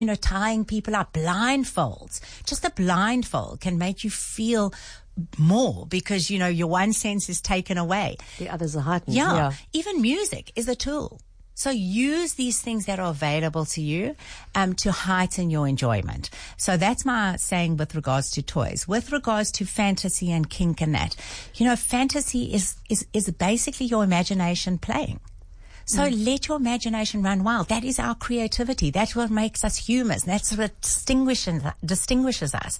tying people up, blindfolds. Just a blindfold can make you feel more because, your one sense is taken away. The others are heightened. Yeah. Even music is a tool. So use these things that are available to you to heighten your enjoyment. So that's my saying with regards to toys. With regards to fantasy and kink and that, fantasy is basically your imagination playing. So let your imagination run wild. That is our creativity. That's what makes us humans. That's what distinguishes us.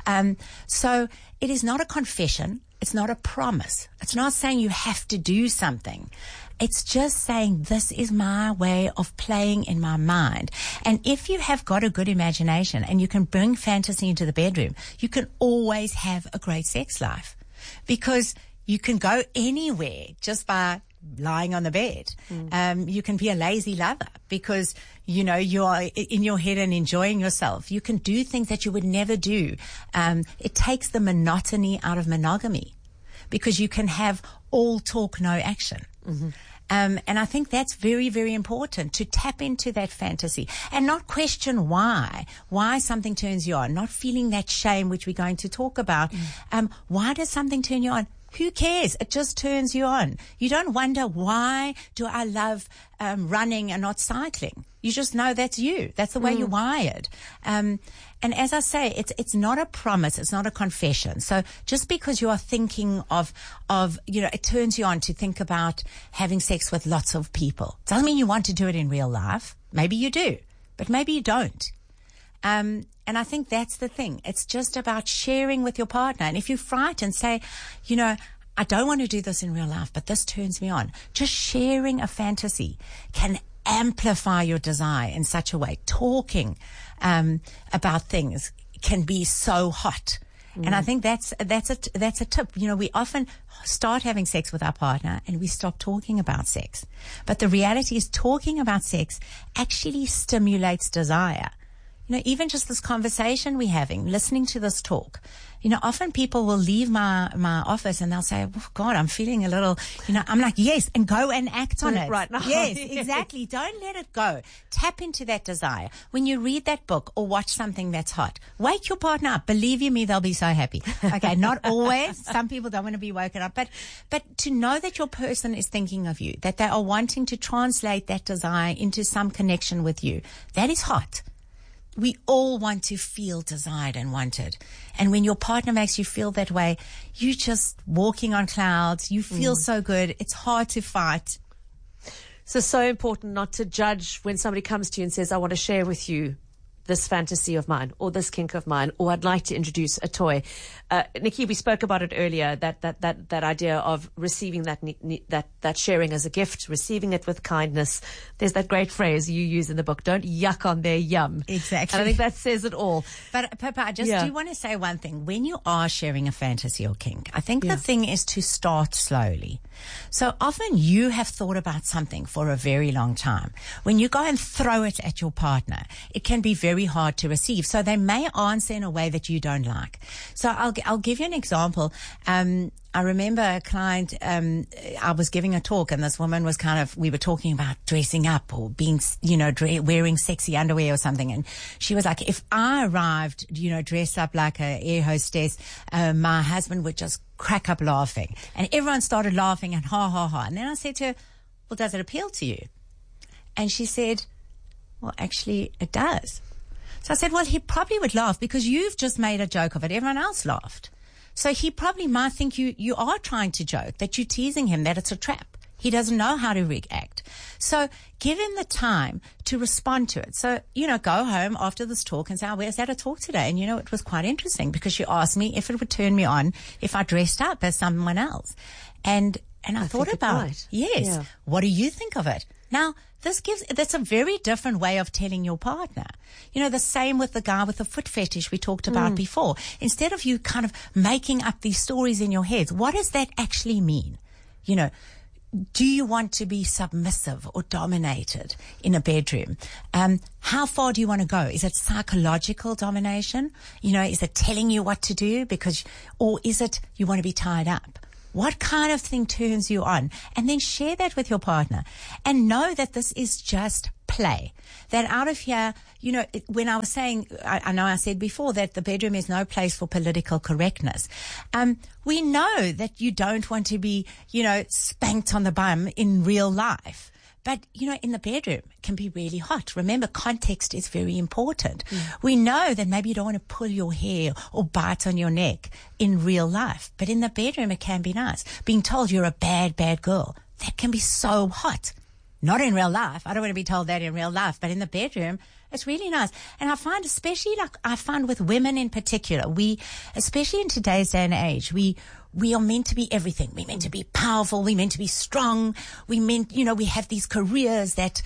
So it is not a confession. It's not a promise. It's not saying you have to do something. It's just saying this is my way of playing in my mind. And if you have got a good imagination and you can bring fantasy into the bedroom, you can always have a great sex life because you can go anywhere just by lying on the bed. You can be a lazy lover because, you are in your head and enjoying yourself. You can do things that you would never do. It takes the monotony out of monogamy because you can have all talk, no action. And I think that's very, very important to tap into that fantasy and not question why something turns you on, not feeling that shame, which we're going to talk about. Why does something turn you on? Who cares? It just turns you on. You don't wonder, why do I love running and not cycling? You just know that's you. That's the way you're wired. And as I say, it's not a promise. It's not a confession. So just because you are thinking of, it turns you on to think about having sex with lots of people. Doesn't mean you want to do it in real life. Maybe you do, but maybe you don't. And I think that's the thing. It's just about sharing with your partner. And if you're frightened, say, I don't want to do this in real life, but this turns me on. Just sharing a fantasy can amplify your desire in such a way. Talking about things can be so hot. And I think that's a tip. We often start having sex with our partner and we stop talking about sex. But the reality is talking about sex actually stimulates desire. Even just this conversation we're having, listening to this talk, often people will leave my office and they'll say, oh God, I'm feeling a little, I'm like, yes, and go and act on it. Right now. Yes, exactly. Don't let it go. Tap into that desire. When you read that book or watch something that's hot, wake your partner up. Believe you me, they'll be so happy. Okay. Not always. Some people don't want to be woken up, but to know that your person is thinking of you, that they are wanting to translate that desire into some connection with you, that is hot. We all want to feel desired and wanted. And when your partner makes you feel that way, you're just walking on clouds. You feel so good. It's hard to fight. So important not to judge when somebody comes to you and says, I want to share with you this fantasy of mine or this kink of mine, or I'd like to introduce a toy. Nikki, we spoke about it earlier, that idea of receiving that sharing as a gift, receiving it with kindness. There's that great phrase you use in the book, don't yuck on their yum. Exactly. And I think that says it all. But Pippa, I just do want to say one thing. When you are sharing a fantasy or kink, I think the thing is to start slowly. So often you have thought about something for a very long time. When you go and throw it at your partner, it can be very hard to receive. So they may answer in a way that you don't like. So I'll give you an example. I remember a client, I was giving a talk and this woman was we were talking about dressing up or being, wearing sexy underwear or something. And she was like, if I arrived, dressed up like an air hostess, my husband would just crack up laughing. And everyone started laughing and ha, ha, ha. And then I said to her, well, does it appeal to you? And she said, well, actually it does. So I said, well, he probably would laugh because you've just made a joke of it. Everyone else laughed. So he probably might think you are trying to joke, that you're teasing him, that it's a trap. He doesn't know how to react. So give him the time to respond to it. So, go home after this talk and say, oh, where's that a talk today? And, it was quite interesting because she asked me if it would turn me on if I dressed up as someone else. And I thought about it. Yes. Yeah. What do you think of it? Now, that's a very different way of telling your partner. The same with the guy with the foot fetish we talked about before. Instead of you kind of making up these stories in your head, what does that actually mean? Do you want to be submissive or dominated in a bedroom? How far do you want to go? Is it psychological domination? Is it telling you what to do or is it you want to be tied up? What kind of thing turns you on? And then share that with your partner and know that this is just play. That out of here, when I was saying, I know I said before that the bedroom is no place for political correctness. We know that you don't want to be, spanked on the bum in real life. But, in the bedroom it can be really hot. Remember, context is very important. We know that maybe you don't want to pull your hair or bite on your neck in real life. But in the bedroom, it can be nice. Being told you're a bad, bad girl, that can be so hot. Not in real life. I don't want to be told that in real life. But in the bedroom, it's really nice. And I find, especially with women in particular, especially in today's day and age, we are meant to be everything. We're meant to be powerful. We're meant to be strong. We have these careers that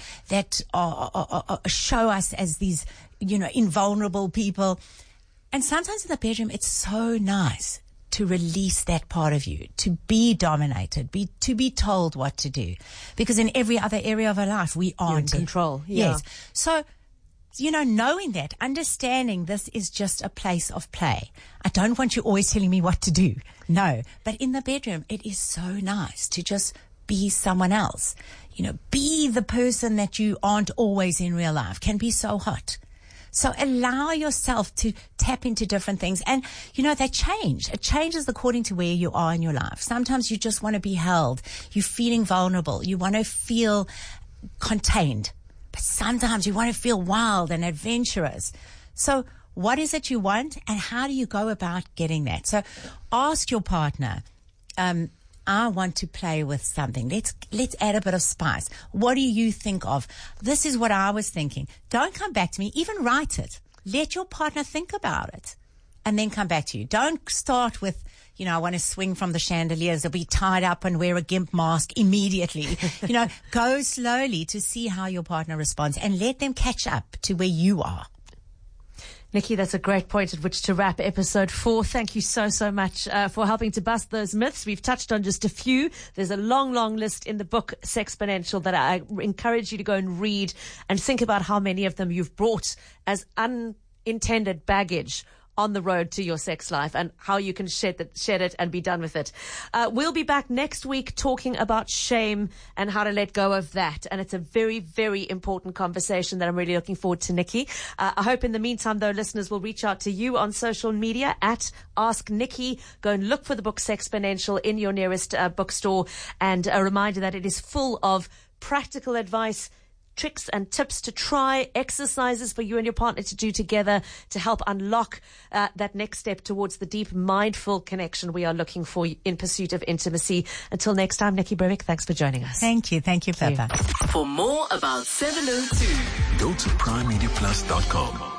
show us as these, invulnerable people. And sometimes in the bedroom, it's so nice to release that part of you, to be dominated, to be told what to do. Because in every other area of our life, we aren't in control. Yeah. Yes. So, knowing that, understanding this is just a place of play. I don't want you always telling me what to do. No. But in the bedroom, it is so nice to just be someone else. Be the person that you aren't always in real life. Can be so hot. So allow yourself to tap into different things. And, they change. It changes according to where you are in your life. Sometimes you just want to be held. You're feeling vulnerable. You want to feel contained. But sometimes you want to feel wild and adventurous. So what is it you want, and how do you go about getting that? So ask your partner, I want to play with something. Let's add a bit of spice. What do you think of? This is what I was thinking. Don't come back to me. Even write it. Let your partner think about it and then come back to you. Don't start with, I want to swing from the chandeliers or be tied up and wear a gimp mask immediately. Go slowly to see how your partner responds and let them catch up to where you are. Nikki, that's a great point at which to wrap episode 4. Thank you so, so much for helping to bust those myths. We've touched on just a few. There's a long, long list in the book Sexponential that I encourage you to go and read and think about how many of them you've brought as unintended baggage on the road to your sex life and how you can shed it and be done with it. We'll be back next week talking about shame and how to let go of that. And it's a very, very important conversation that I'm really looking forward to, Nikki. I hope in the meantime, though, listeners will reach out to you on social media at Ask Nikki. Go and look for the book Sexponential in your nearest bookstore. And a reminder that it is full of practical advice, tricks and tips to try, exercises for you and your partner to do together to help unlock that next step towards the deep, mindful connection we are looking for in pursuit of intimacy. Until next time, Nikki Breivik, thanks for joining us. Thank you, Peppa. For more about 702, go to primemediaplus.com.